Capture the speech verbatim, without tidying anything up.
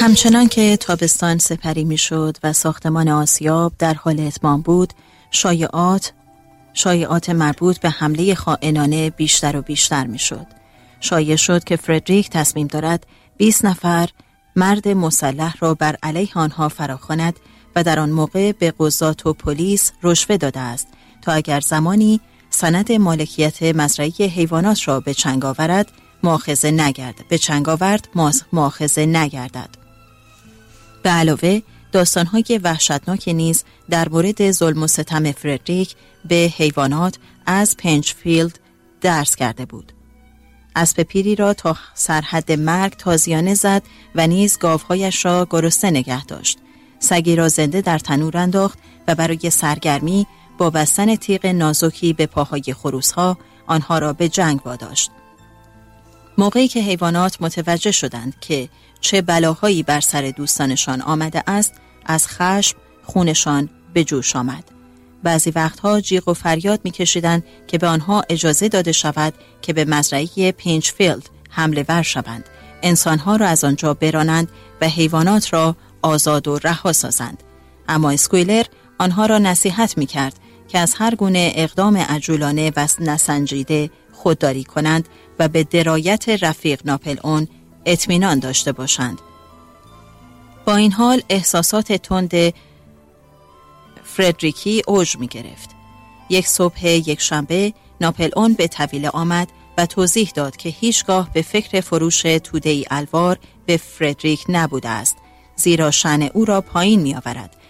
همچنان که تابستان سپری می شد و ساختمان آسیاب در حال اتمام بود، شایعات شایعات مربوط به حمله خائنانه بیشتر و بیشتر می شد. شایع شد که فردریک تصمیم دارد بیست نفر مرد مسلح را بر علیه آنها فراخواند و در آن موقع به قضات و پلیس رشوه داده است تا اگر زمانی سند مالکیت مزرعه حیوانات را به چنگ آورد مؤاخذه نگردد به چنگ آورد مؤاخذه نگردد. به علاوه داستان‌های وحشتناک نیز در مورد ظلم و ستم فردریک به حیوانات از پنجفیلد درس کرده بود. اسب پیری را تا سرحد مرگ تازیانه زد و نیز گاوهایش را گرسنه نگه داشت. سگی را زنده در تنور انداخت و برای سرگرمی با بستن تیغ نازکی به پاهای خروس‌ها آنها را به جنگ واداشت. موقعی که حیوانات متوجه شدند که چه بلاهایی بر سر دوستانشان آمده است، از خشم خونشان به جوش آمد. بعضی وقتها جیغ و فریاد می‌کشیدند که به آنها اجازه داده شود که به مزرعه پنجفیلد حمله ور شوند، انسانها را از آنجا برانند و حیوانات را آزاد و رها سازند. اما اسکویلر آنها را نصیحت می‌کرد که از هر گونه اقدام عجولانه و نسنجیده خودداری کنند و به درایت رفیق ناپلئون اطمینان داشته باشند. با این حال احساسات تند فردریکی اوج می گرفت. یک صبح یک شنبه ناپلئون به طویله آمد و توضیح داد که هیچگاه به فکر فروش توده‌ای الوار به فردریک نبوده است، زیرا شأن او را پایین می آورد